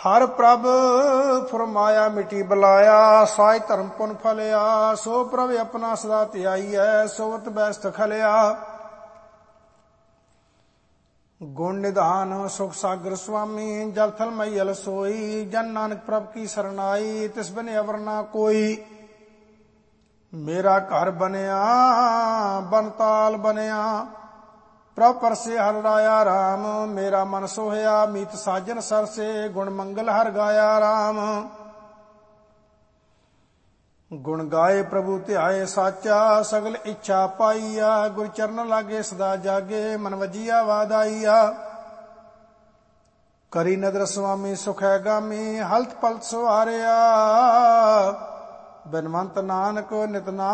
ਹਰ ਪ੍ਰਭ ਫਰਮਾਇਆ ਮਿਟੀ ਬੁਲਾਇਆ, ਸਾਜ ਧਰਮ ਪੁਨ ਫਲਿਆ। ਸੋ ਪ੍ਰਭ ਆਪਣਾ ਸਦਾ ਧਿਆਈਐ, ਸੋਵਤ ਬੈਸਤ ਖਲਿਆ। ਗੁਣ ਨਿਧਾਨ ਸੁਖ ਸਾਗਰ ਸੁਆਮੀ, ਜਲ ਥਲ ਮਈਲ ਸੋਈ। ਜਨ ਨਾਨਕ ਪ੍ਰਭ ਕੀ ਸਰਨਾਈ, ਤਿਸ ਬਿਨ ਅਵਰ ਨਾ ਕੋਈ। ਮੇਰਾ ਘਰ ਬਨਿਆ ਬਨਤਾਲ ਬਨਿਆ, ਪ੍ਰਭ ਪਰਸੇ ਹਰਿ ਰਾਇਆ ਰਾਮ। ਮੇਰਾ ਮਨ ਸੋਹਿਆ ਮੀਤ ਸਾਜਨ ਸਰਸੇ, ਗੁਣ ਮੰਗਲ ਹਰਿ ਗਾਇਆ ਰਾਮ। ਗੁਣ ਗਾਏ ਪ੍ਰਭੂ ਧਿਆਏ ਸਾਚਾ, ਸਗਲ ਇੱਛਾ ਪਾਈਆ। ਗੁਰ ਚਰਨ ਲਾਗੇ ਸਦਾ ਜਾਗੇ, ਮਨ ਵਜੀਆ ਵਾਦਾਈਆ। ਕਰੀ ਨਦਰ ਸੁਆਮੀ ਸੁਖੈ ਗਾਮੀ, ਹਲਤ ਪਲਤ ਸੁਹਾਰਿਆ। ਬਿਨਵੰਤ ਨਾਨਕ ਨਿਤ ਨਾਮ